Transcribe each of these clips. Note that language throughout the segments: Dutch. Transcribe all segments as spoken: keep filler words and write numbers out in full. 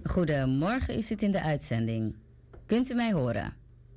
Goedemorgen, u zit in de uitzending. Kunt u mij horen?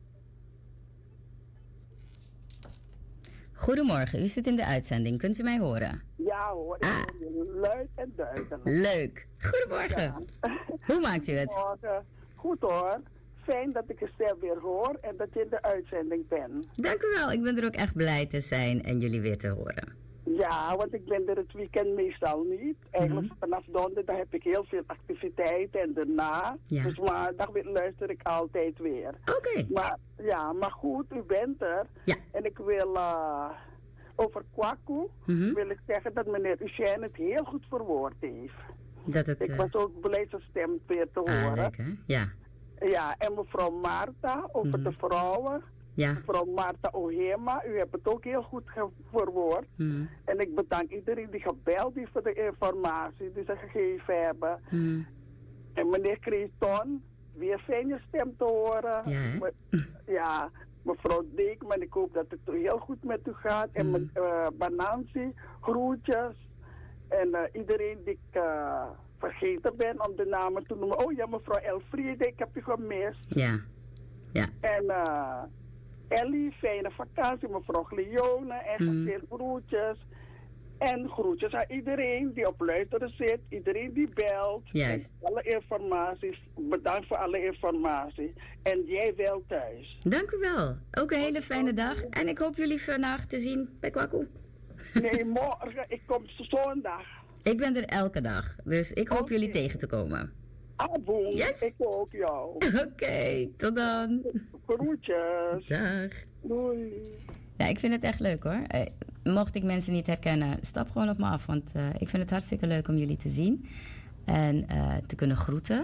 Goedemorgen, u zit in de uitzending. Kunt u mij horen? Ja hoor, ik Ah. hoor je luid en duidelijk. Leuk. Goedemorgen. Ja. Hoe maakt u het? Goedemorgen. Goed hoor. Fijn dat ik je stem weer hoor en dat je in de uitzending bent. Dank u wel. Ik ben er ook echt blij te zijn en jullie weer te horen. Ja, want ik ben er het weekend meestal niet. Eigenlijk Mhm. vanaf donderdag heb ik heel veel activiteiten en daarna. Ja. Dus maandag weer luister ik altijd weer. Oké. Maar ja, maar goed, u bent er. Ja. En ik wil uh, over Kwaku Mhm. wil ik zeggen dat meneer Eugène het heel goed verwoord heeft. Dat het... Ik eh, was ook blij zijn stem weer te ah, horen. leuk hè? Ja. Ja, en mevrouw Marta over Mhm. de vrouwen. Ja. Mevrouw Marta Ohema, u hebt het ook heel goed ge- verwoord. Mhm. En ik bedank iedereen die gebeld heeft voor de informatie die ze gegeven hebben. Mhm. En meneer Creton, weer fijn je stem te horen. Ja, hè? Me- ja, mevrouw Deekman, ik hoop dat het heel goed met u gaat. En Mm. met uh, Banansi, groetjes. En uh, iedereen die ik uh, vergeten ben om de namen te noemen. Oh ja, mevrouw Elfriede, ik heb u gemist. Ja. Ja. En uh, Ellie, fijne vakantie, mevrouw Leone en Mm. veel groetjes. En groetjes aan iedereen die op luisteren zit, iedereen die belt. Juist. En alle informaties, bedankt voor alle informatie. En jij wel thuis. Dank u wel. Ook een hele fijne dag. En ik hoop jullie vandaag te zien bij Kwaku. Nee, morgen, ik kom zondag. Ik ben er elke dag. Dus ik hoop Oké. jullie tegen te komen. Aboom, Yes. ik ook jou. Oké, tot dan. Groetjes. Dag. Doei. Ja, ik vind het echt leuk hoor. Eh, mocht ik mensen niet herkennen, stap gewoon op me af. Want eh, ik vind het hartstikke leuk om jullie te zien. En eh, te kunnen groeten.